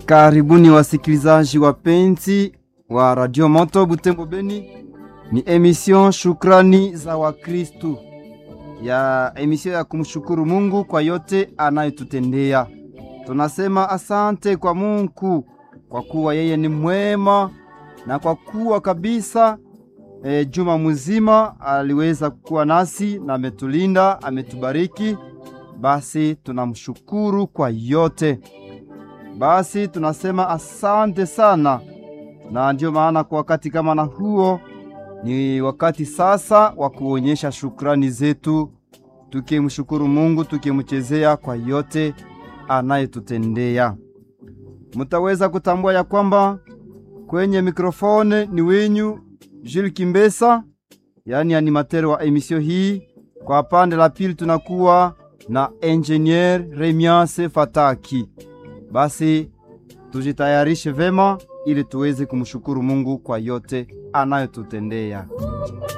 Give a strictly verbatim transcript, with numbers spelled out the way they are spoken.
Karibuni wasikilizaji wapenzi wa Radio Moto Butembo Beni. Ni emission Shukrani za Wakristo, ya emission ya kumshukuru Mungu kwa yote anayotutendea. Tunasema asante kwa Mungu kwa kuwa yeye ni mwema, na kwa kuwa kabisa e, juma mzima aliweza kuwa nasi na ametulinda, ametubariki. Basi tunamshukuru kwa yote. Basi tunasema asante sana. Na ndio maana kwa wakati kama na huo ni wakati sasa wa kuonyesha shukrani zetu, tukimshukuru Mungu, tukimchezea kwa yote anayetutendea. Mtaweza kutambua ya kwamba kwenye mikrofone ni wenyu Jules Kimbesa, yani animateur wa emission hii. Kwa pande la pili tunakuwa na engineer Remiance Fataki. Basi tujitayarishe vema ili tuweze kumshukuru Mungu kwa yote anayotutendea.